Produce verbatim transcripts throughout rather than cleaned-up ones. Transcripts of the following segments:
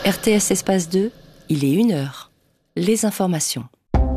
R T S Espace deux, il est une heure. Les informations.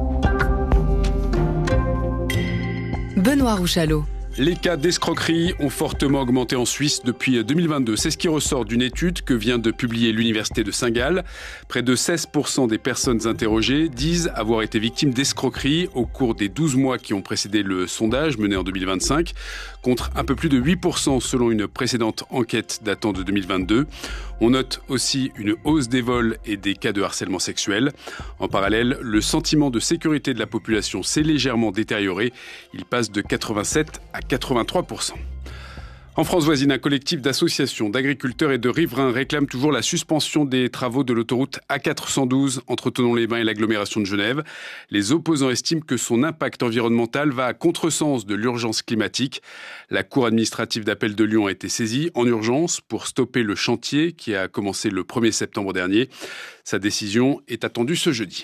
Benoît Rouchalot. Les cas d'escroquerie ont fortement augmenté en Suisse depuis deux mille vingt-deux. C'est ce qui ressort d'une étude que vient de publier l'Université de Saint-Gall. Près de seize pour cent des personnes interrogées disent avoir été victimes d'escroquerie au cours des douze mois qui ont précédé le sondage mené en deux mille vingt-cinq, contre un peu plus de huit pour cent selon une précédente enquête datant de deux mille vingt-deux. On note aussi une hausse des vols et des cas de harcèlement sexuel. En parallèle, le sentiment de sécurité de la population s'est légèrement détérioré. Il passe de quatre-vingt-sept à quatre-vingt-trois pour cent. En France voisine, un collectif d'associations, d'agriculteurs et de riverains réclame toujours la suspension des travaux de l'autoroute A quatre cent douze entre Thonon-les-Bains et l'agglomération de Genève. Les opposants estiment que son impact environnemental va à contresens de l'urgence climatique. La Cour administrative d'appel de Lyon a été saisie en urgence pour stopper le chantier qui a commencé le premier septembre dernier. Sa décision est attendue ce jeudi.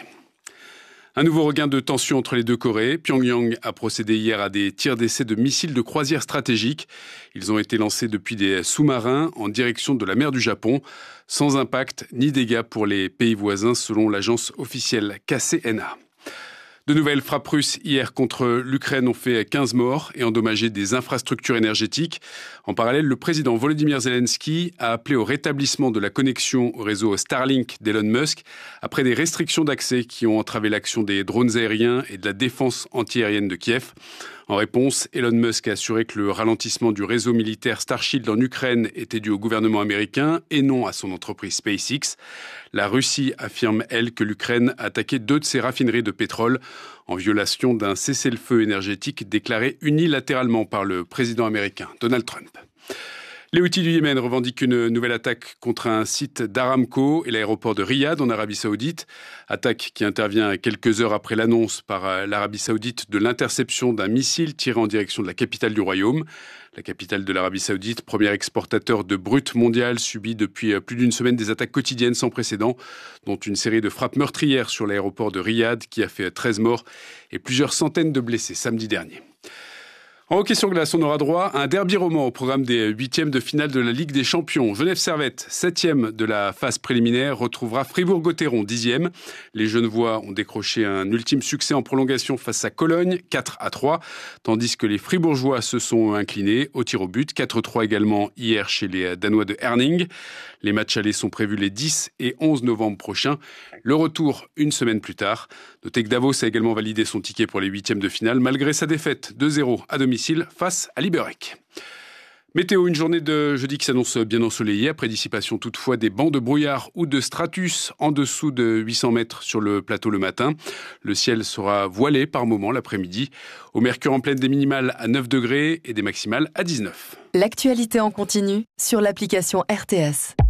Un nouveau regain de tension entre les deux Corées. Pyongyang a procédé hier à des tirs d'essai de missiles de croisière stratégiques. Ils ont été lancés depuis des sous-marins en direction de la mer du Japon, sans impact ni dégâts pour les pays voisins, selon l'agence officielle K C N A. De nouvelles frappes russes hier contre l'Ukraine ont fait quinze morts et endommagé des infrastructures énergétiques. En parallèle, le président Volodymyr Zelensky a appelé au rétablissement de la connexion au réseau Starlink d'Elon Musk après des restrictions d'accès qui ont entravé l'action des drones aériens et de la défense antiaérienne de Kiev. En réponse, Elon Musk a assuré que le ralentissement du réseau militaire Starshield en Ukraine était dû au gouvernement américain et non à son entreprise SpaceX. La Russie affirme, elle, que l'Ukraine a attaqué deux de ses raffineries de pétrole en violation d'un cessez-le-feu énergétique déclaré unilatéralement par le président américain Donald Trump. Les Houthis du Yémen revendiquent une nouvelle attaque contre un site d'Aramco et l'aéroport de Riyad en Arabie Saoudite. Attaque qui intervient quelques heures après l'annonce par l'Arabie Saoudite de l'interception d'un missile tiré en direction de la capitale du royaume. La capitale de l'Arabie Saoudite, premier exportateur de brut mondial, subit depuis plus d'une semaine des attaques quotidiennes sans précédent, dont une série de frappes meurtrières sur l'aéroport de Riyad qui a fait treize morts et plusieurs centaines de blessés samedi dernier. En hockey sur glace, on aura droit à un derby roman au programme des huitièmes de finale de la Ligue des Champions. Genève Servette, septième de la phase préliminaire, retrouvera Fribourg-Gotteron, dixième. Les Genevois ont décroché un ultime succès en prolongation face à Cologne, quatre à trois, tandis que les Fribourgeois se sont inclinés au tir au but, quatre trois également hier chez les Danois de Herning. Les matchs allés sont prévus les dix et onze novembre prochains. Le retour une semaine plus tard. Notez que Davos a également validé son ticket pour les huitièmes de finale, malgré sa défaite deux zéro à domicile face à Liberec. Météo, une journée de jeudi qui s'annonce bien ensoleillée, après dissipation toutefois des bancs de brouillard ou de stratus en dessous de huit cents mètres sur le plateau le matin. Le ciel sera voilé par moments l'après-midi. Au mercure en pleine, des minimales à neuf degrés et des maximales à dix-neuf. L'actualité en continu sur l'application R T S.